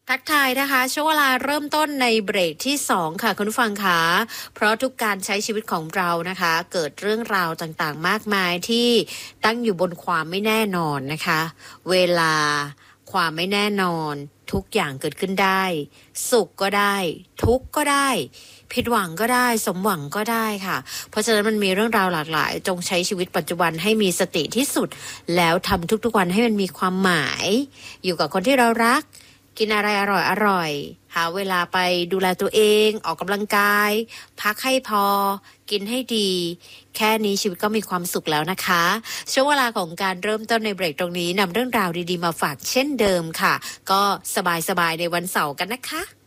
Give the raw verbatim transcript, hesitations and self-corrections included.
ทักทายนะคะช่วงเวลาเริ่มต้นในเบรกที่สองค่ะคุณผู้ฟังคะเพราะทุกการใช้ชีวิตของเรานะคะ เกิดเรื่องราวต่างๆมากมายที่ตั้งอยู่บนความไม่แน่นอนนะคะ เวลาความไม่แน่นอนทุกอย่างเกิดขึ้นได้ สุขก็ได้ ทุกข์ก็ได้ผิดหวังก็ได้สมหวังก็ได้ค่ะเพราะฉะนั้นมันมีเรื่องราวหลากหลายจงใช้ชีวิตปัจจุบันให้มีสติที่สุดแล้วทำทุกๆวันให้มันมีความหมายอยู่กับคนที่เรารักกินอะไรอร่อยอร่อยหาเวลาไปดูแลตัวเองออกกำลังกายพักให้พอกินให้ดีแค่นี้ชีวิตก็มีความสุขแล้วนะคะช่วงเวลาของการเริ่มต้นในเบรกตรงนี้นำเรื่องราวดีๆมาฝากเช่นเดิมค่ะก็สบายๆในวันเสาร์กันนะคะ